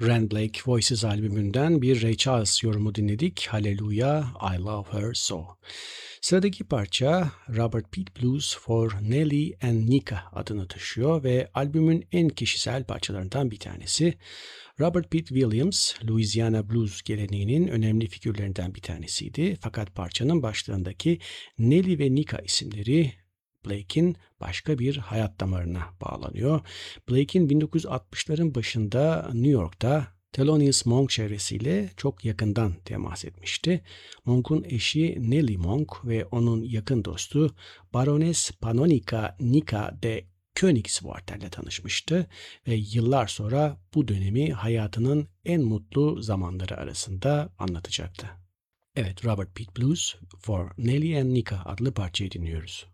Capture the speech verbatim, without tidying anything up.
Rand Blake Voices albümünden bir Ray Charles yorumu dinledik. Hallelujah, I Love Her So. Sıradaki parça Robert Pitt Blues for Nellie and Nika adını taşıyor ve albümün en kişisel parçalarından bir tanesi. Robert Pitt Williams, Louisiana Blues geleneğinin önemli figürlerinden bir tanesiydi. Fakat parçanın başlarındaki Nellie ve Nika isimleri Blake'in başka bir hayat damarına bağlanıyor. Blake'in bin dokuz yüz altmışların başında New York'ta Thelonious Monk çevresiyle çok yakından temas etmişti. Monk'un eşi Nellie Monk ve onun yakın dostu Baroness Panonica Nika de Königswarter ile tanışmıştı ve yıllar sonra bu dönemi hayatının en mutlu zamanları arasında anlatacaktı. Evet, Robert Pitt Blues for Nellie and Nika adlı parçayı dinliyoruz.